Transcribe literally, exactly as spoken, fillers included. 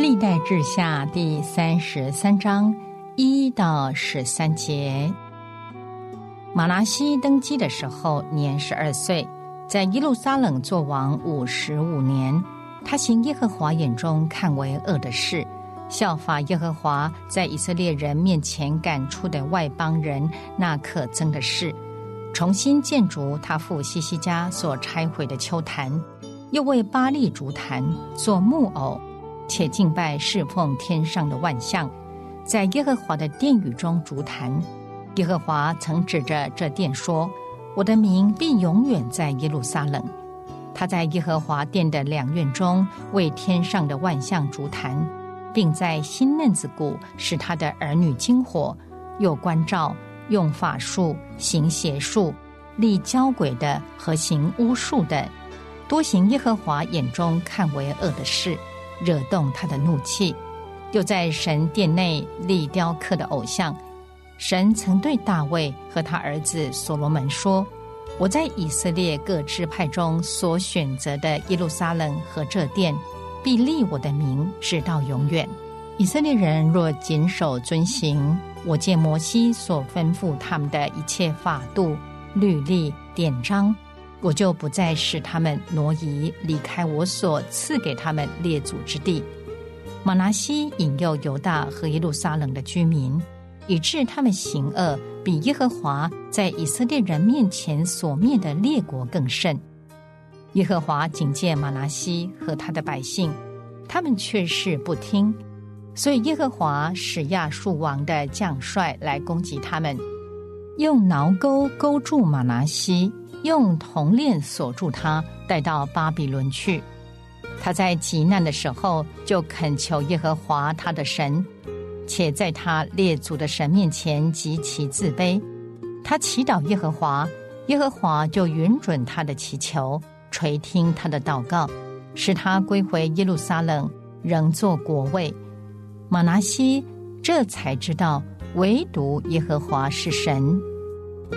历代志下第三十三章一到十三节。马拿西登基的时候年十二岁，在耶路撒冷作王五十五年。他行耶和华眼中看为恶的事，效法耶和华在以色列人面前赶出的外邦人那可憎的事，重新建筑他父西西家所拆毁的丘坛，又为巴力筑坛做木偶，且敬拜侍奉天上的万象，在耶和华的殿宇中筑坛。耶和华曾指着这殿说：我的名必永远在耶路撒冷。他在耶和华殿的两院中为天上的万象筑坛，并在新嫩子谷使他的儿女经火，又关照用法术行邪术立交鬼的和行巫术的，多行耶和华眼中看为恶的事，惹动他的怒气。又在神殿内立雕刻的偶像。神曾对大卫和他儿子所罗门说：我在以色列各支派中所选择的耶路撒冷和这殿，必立我的名直到永远。以色列人若谨守遵行我借摩西所吩咐他们的一切法度、律例、典章，我就不再使他们挪移离开我所赐给他们列祖之地。马拿西引诱犹大和耶路撒冷的居民，以致他们行恶比耶和华在以色列人面前所灭的列国更甚。耶和华警戒马拿西和他的百姓，他们却是不听，所以耶和华使亚述王的将帅来攻击他们，用挠钩勾住马拿西，用铜链锁住他，带到巴比伦去。他在极难的时候就恳求耶和华他的神，且在他列祖的神面前极其自卑。他祈祷耶和华，耶和华就允准他的祈求，垂听他的祷告，使他归回耶路撒冷，仍作国位。马拿西这才知道唯独耶和华是神。